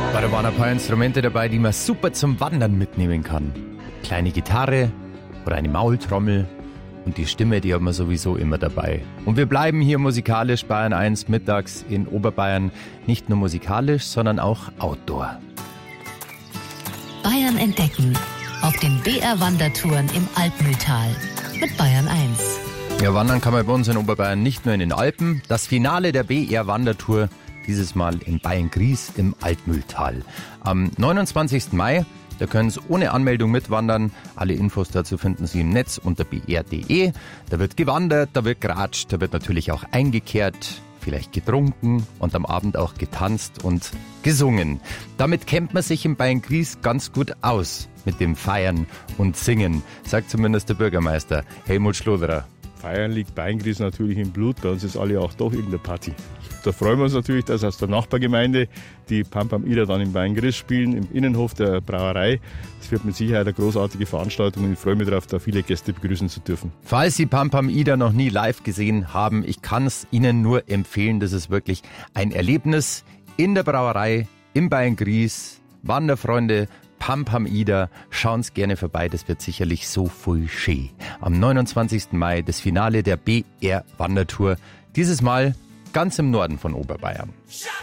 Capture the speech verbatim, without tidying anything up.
Ja, da waren ein paar Instrumente dabei, die man super zum Wandern mitnehmen kann. Kleine Gitarre oder eine Maultrommel und die Stimme, die hat man sowieso immer dabei. Und wir bleiben hier musikalisch Bayern eins mittags in Oberbayern. Nicht nur musikalisch, sondern auch Outdoor. Bayern entdecken auf den B R-Wandertouren im Alpmühltal mit Bayern eins. Ja, wandern kann man bei uns in Oberbayern nicht nur in den Alpen. Das Finale der B R-Wandertour dieses Mal in Bayern-Gries im Altmühltal. Am neunundzwanzigsten Mai, da können Sie ohne Anmeldung mitwandern. Alle Infos dazu finden Sie im Netz unter b r punkt d e. Da wird gewandert, da wird geratscht, da wird natürlich auch eingekehrt, vielleicht getrunken und am Abend auch getanzt und gesungen. Damit kennt man sich in Bayern-Gries ganz gut aus mit dem Feiern und Singen, sagt zumindest der Bürgermeister Helmut Schloderer. Feiern liegt Bayern-Gries natürlich im Blut, bei uns ist alle auch doch irgendeine Party. Da freuen wir uns natürlich, dass aus der Nachbargemeinde die Pam Pam Ida dann in Bayern-Gries spielen, im Innenhof der Brauerei. Das wird mit Sicherheit eine großartige Veranstaltung und ich freue mich darauf, da viele Gäste begrüßen zu dürfen. Falls Sie Pam Pam Ida noch nie live gesehen haben, ich kann es Ihnen nur empfehlen, das ist wirklich ein Erlebnis in der Brauerei, in Bayern-Gries. Wanderfreunde, Pam Pam Ida, schauen Sie gerne vorbei, das wird sicherlich so voll schön. Am neunundzwanzigsten Mai das Finale der B R-Wandertour, dieses Mal ganz im Norden von Oberbayern.